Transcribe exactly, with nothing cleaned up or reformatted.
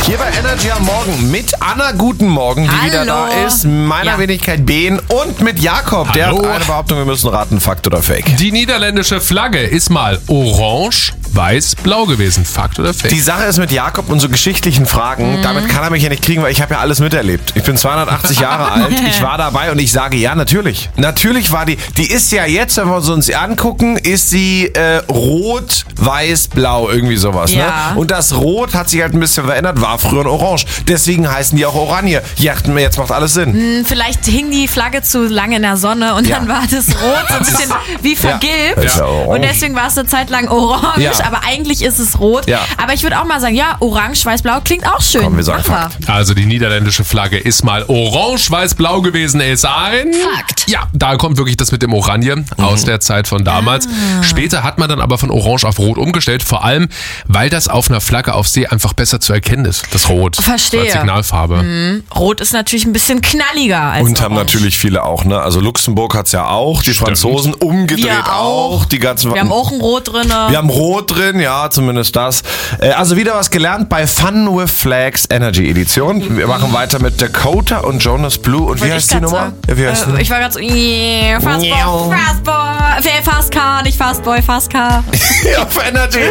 Hier bei Energy am Morgen mit Anna, guten Morgen, die Hallo. wieder da ist, meiner Ja. Wenigkeit Ben und mit Jakob, der Hallo. hat eine Behauptung, wir müssen raten, Fakt oder Fake. Die niederländische Flagge ist mal orange, weiß, blau gewesen. Fakt oder Fake? Die Sache ist mit Jakob und so geschichtlichen Fragen, damit kann er mich ja nicht kriegen, weil ich habe ja alles miterlebt. Ich bin zweihundertachtzig Jahre alt, ich war dabei und ich sage ja, natürlich. Natürlich war die, die ist ja jetzt, wenn wir uns uns angucken, ist sie äh, rot, weiß, blau, irgendwie sowas. Ja. Ne? Und das Rot hat sich halt ein bisschen verändert, war früher ein Orange. Deswegen heißen die auch Oranje. Ja, jetzt macht alles Sinn. Hm, Vielleicht hing die Flagge zu lange in der Sonne und Ja. dann war das Rot so ein bisschen wie vergilbt. Ist ja orange. Und deswegen war es eine Zeit lang orange, Ja. aber eigentlich ist es rot. Ja. Aber ich würde auch mal sagen, ja, orange, weiß, blau klingt auch schön. Komm, wir sagen Machen Fakt. Also die niederländische Flagge ist mal orange, weiß, blau gewesen. Ist ein Fakt. Ja, da kommt wirklich das mit dem Oranje aus der Zeit von damals. Ah. Später hat man dann aber von orange auf rot umgestellt. Vor allem, weil das auf einer Flagge auf See einfach besser zu erkennen ist. Das Rot. Verstehe. Als Signalfarbe. Rot ist natürlich ein bisschen knalliger als Und haben orange. natürlich viele auch, ne? Also Luxemburg hat's ja auch, die Stimmt. Franzosen umgedreht Wir auch. auch. die ganzen. Wir haben auch ein Rot drin. Wir haben Rot drin, ja, zumindest das. Äh, Also wieder was gelernt bei Fun with Flags Energy Edition. Wir machen weiter mit Dakota und Jonas Blue. Und wie Wollte heißt ich die grad Nummer? sagen. Ja, wie heißt Äh, die? ich war gerade so, yeah, Fastboy, Miau. Fastboy, Fastcar, nicht Fastboy, Fastcar. Auf Energy.